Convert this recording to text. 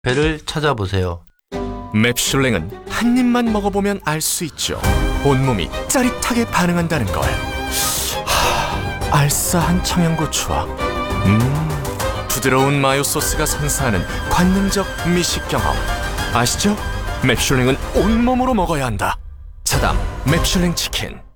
배를 찾아보세요. 맵슐랭은 한 입만 먹어보면 알 수 있죠. 온몸이 짜릿하게 반응한다는 걸. 알싸한 청양고추와 부드러운 마요 소스가 선사하는 관능적 미식 경험. 아시죠? 맵슐랭은 온몸으로 먹어야 한다. 차담 맵슐랭 치킨.